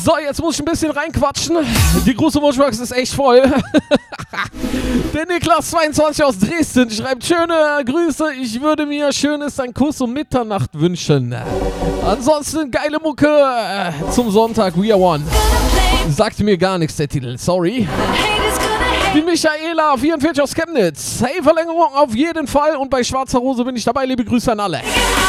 So, jetzt muss ich ein bisschen reinquatschen. Die große Wunschbox ist echt voll. Der Niklas 22 aus Dresden schreibt: schöne Grüße, ich würde mir schönes ein Kuss um Mitternacht wünschen. Ansonsten geile Mucke zum Sonntag, We Are One. Sagt mir gar nichts der Titel, sorry. Die Michaela 44 aus Chemnitz. Hey, Verlängerung auf jeden Fall und bei Schwarzer Rose bin ich dabei. Liebe Grüße an alle.